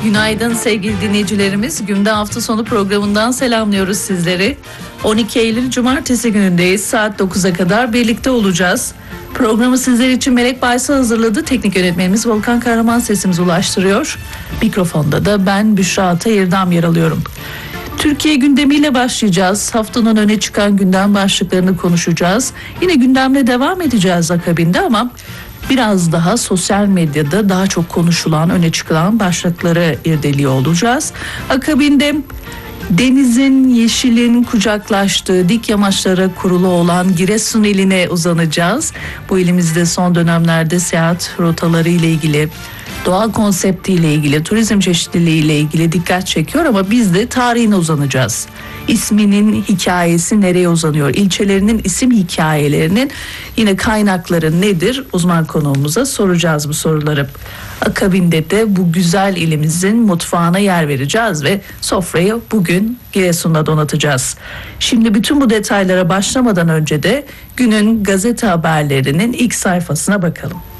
Günaydın sevgili dinleyicilerimiz. Günde hafta sonu programından selamlıyoruz sizleri. 12 Eylül Cumartesi günündeyiz. Saat 9'a kadar birlikte olacağız. Programı sizler için Melek Baysal hazırladı. Teknik yönetmenimiz Volkan Kahraman sesimizi ulaştırıyor. Mikrofonda da ben Büşra Atayırdam yer alıyorum. Türkiye gündemiyle başlayacağız. Haftanın öne çıkan gündem başlıklarını konuşacağız. Yine gündemle devam edeceğiz akabinde ama biraz daha sosyal medyada daha çok konuşulan, öne çıkan başlıkları irdeliyor olacağız. Akabinde denizin, yeşilin kucaklaştığı dik yamaçlara kurulu olan Giresun iline uzanacağız. Bu ilimizde son dönemlerde seyahat rotaları ile ilgili, doğa konseptiyle ilgili, turizm çeşitliliği ile ilgili dikkat çekiyor ama biz de tarihine uzanacağız. İsminin hikayesi nereye uzanıyor? İlçelerinin isim hikayelerinin yine kaynakları nedir? Uzman konuğumuza soracağız bu soruları. Akabinde de bu güzel ilimizin mutfağına yer vereceğiz ve sofrayı bugün Giresun'da donatacağız. Şimdi bütün bu detaylara başlamadan önce de günün gazete haberlerinin ilk sayfasına bakalım.